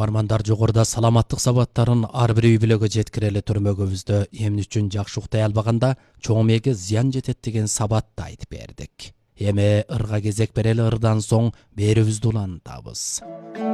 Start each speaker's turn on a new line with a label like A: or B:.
A: Угармандар жогоруда саламаттык сабаттарын ар бир үй бүлөгө жеткирели түрмөгүбүздө эмне үчүн жакшы уктай албаганда чоң мээге зыян жетет деген сабатты айтып бердик. Эми ырга кезек берели, ырдан соң берүүбүздү улантабыз.